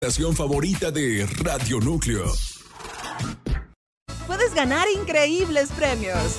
Estación favorita de Radio Núcleo. Puedes ganar increíbles premios.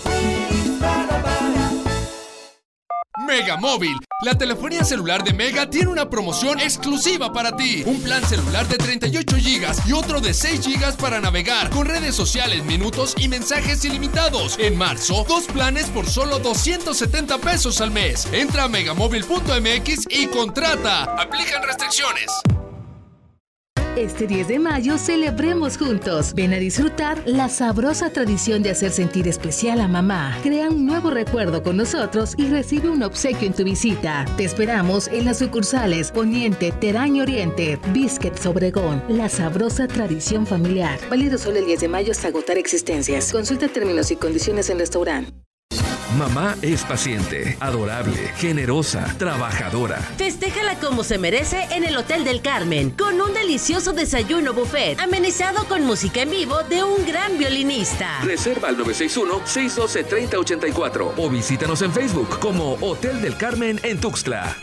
Mega Móvil, la telefonía celular de Mega tiene una promoción exclusiva para ti. Un plan celular de 38 GB y otro de 6 GB para navegar con redes sociales, minutos y mensajes ilimitados. En marzo, 2 planes por solo 270 pesos al mes. Entra a megamóvil.mx y contrata. Aplican restricciones. Este 10 de mayo celebremos juntos. Ven a disfrutar la sabrosa tradición de hacer sentir especial a mamá. Crea un nuevo recuerdo con nosotros y recibe un obsequio en tu visita. Te esperamos en las sucursales Poniente, Terán y Oriente, Biscuits Obregón. La sabrosa tradición familiar. Válido solo el 10 de mayo hasta agotar existencias. Consulta términos y condiciones en restaurante. Mamá es paciente, adorable, generosa, trabajadora. Festéjala como se merece en el Hotel del Carmen, con un delicioso desayuno buffet, amenizado con música en vivo de un gran violinista. Reserva al 961-612-3084 o visítanos en Facebook como Hotel del Carmen en Tuxtla.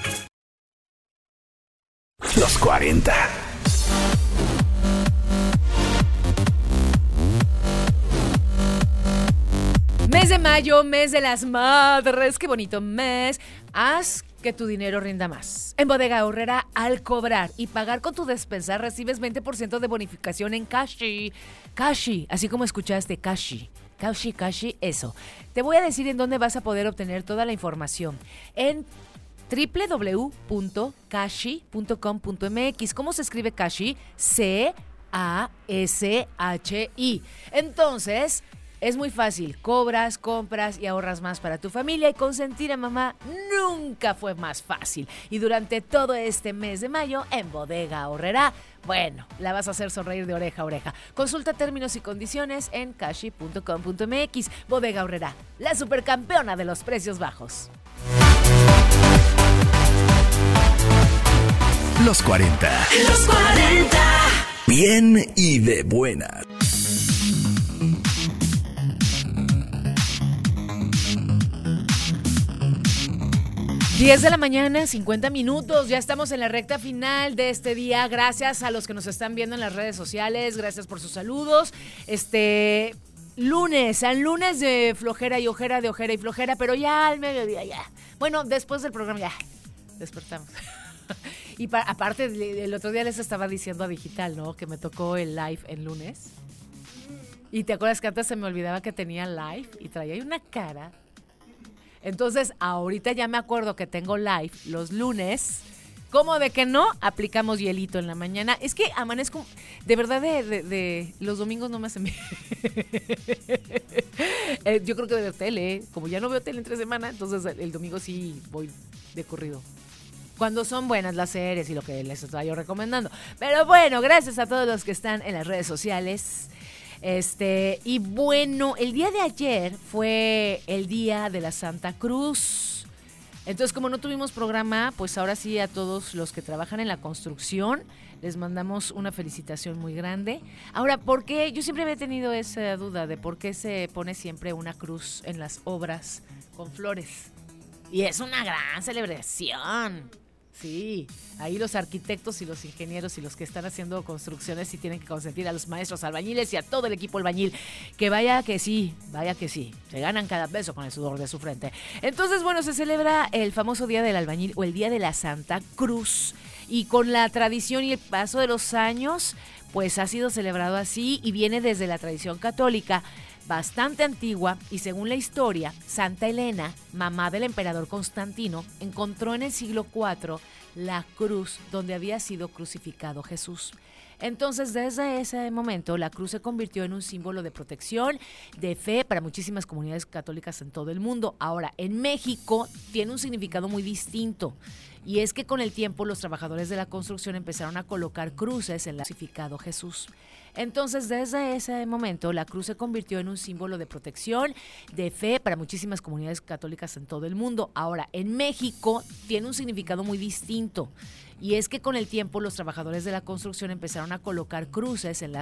Los 40. Mes de mayo, mes de las madres, qué bonito mes. Haz que tu dinero rinda más. En Bodega Aurrera, al cobrar y pagar con tu despensa, recibes 20% de bonificación en Cashi. Cashi, así como escuchaste, Cashi. Cashi, eso. Te voy a decir en dónde vas a poder obtener toda la información. En www.cashi.com.mx. ¿Cómo se escribe Cashi? C-A-S-H-I. Entonces, es muy fácil, cobras, compras y ahorras más para tu familia, y consentir a mamá nunca fue más fácil. Y durante todo este mes de mayo en Bodega Aurrera, bueno, la vas a hacer sonreír de oreja a oreja. Consulta términos y condiciones en cashi.com.mx. Bodega Aurrera, la supercampeona de los precios bajos. Los 40. Los 40. Bien y de buenas. 10 de la mañana, 50 minutos. Ya estamos en la recta final de este día. Gracias a los que nos están viendo en las redes sociales. Gracias por sus saludos. Lunes de flojera y ojera, de ojera y flojera, pero ya al mediodía, ya. Bueno, después del programa ya despertamos. Y aparte, el otro día les estaba diciendo a Digital, ¿no? Que me tocó el live en lunes. Y te acuerdas que antes se me olvidaba que tenía live y traía ahí una cara. Entonces, ahorita ya me acuerdo que tengo live los lunes. ¿Cómo de que no? Aplicamos hielito en la mañana. Es que amanezco, de verdad, de los domingos no me hacen bien. Yo creo que de ver tele, como ya no veo tele entre semana, entonces el domingo sí voy de corrido. Cuando son buenas las series y lo que les estoy yo recomendando. Pero bueno, gracias a todos los que están en las redes sociales. Y bueno, el día de ayer fue el día de la Santa Cruz. Entonces, como no tuvimos programa, pues ahora sí a todos los que trabajan en la construcción les mandamos una felicitación muy grande. Ahora, ¿por qué? Yo siempre había tenido esa duda de por qué se pone siempre una cruz en las obras con flores. Y es una gran celebración. Sí, ahí los arquitectos y los ingenieros y los que están haciendo construcciones sí tienen que consentir a los maestros albañiles y a todo el equipo albañil, que vaya que sí, se ganan cada peso con el sudor de su frente. Entonces, bueno, se celebra el famoso Día del Albañil o el Día de la Santa Cruz, y con la tradición y el paso de los años, pues ha sido celebrado así y viene desde la tradición católica bastante antigua, y según la historia, Santa Elena, mamá del emperador Constantino, encontró en el siglo IV la cruz donde había sido crucificado Jesús. Entonces, desde ese momento, la cruz se convirtió en un símbolo de protección, de fe para muchísimas comunidades católicas en todo el mundo. Ahora, en México tiene un significado muy distinto, y es que con el tiempo los trabajadores de la construcción empezaron a colocar cruces en el crucificado Jesús. Entonces, desde ese momento, la cruz se convirtió en un símbolo de protección, de fe para muchísimas comunidades católicas en todo el mundo. Ahora, en México tiene un significado muy distinto, y es que con el tiempo los trabajadores de la construcción empezaron a colocar cruces en la